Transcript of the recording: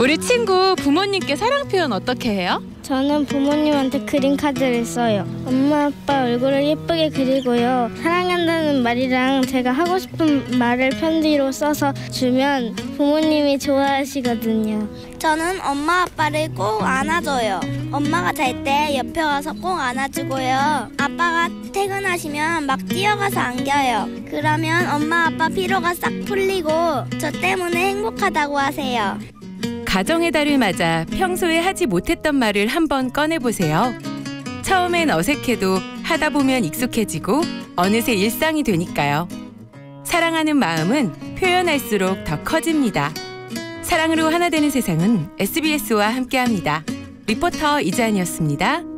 우리 친구 부모님께 사랑 표현 어떻게 해요? 저는 부모님한테 그림 카드를 써요. 엄마 아빠 얼굴을 예쁘게 그리고요. 사랑한다는 말이랑 제가 하고 싶은 말을 편지로 써서 주면 부모님이 좋아하시거든요. 저는 엄마 아빠를 꼭 안아줘요. 엄마가 잘 때 옆에 와서 꼭 안아주고요. 아빠가 퇴근하시면 막 뛰어가서 안겨요. 그러면 엄마 아빠 피로가 싹 풀리고 저 때문에 행복하다고 하세요. 가정의 달을 맞아 평소에 하지 못했던 말을 한번 꺼내보세요. 처음엔 어색해도 하다 보면 익숙해지고 어느새 일상이 되니까요. 사랑하는 마음은 표현할수록 더 커집니다. 사랑으로 하나 되는 세상은 SBS와 함께합니다. 리포터 이자연이었습니다.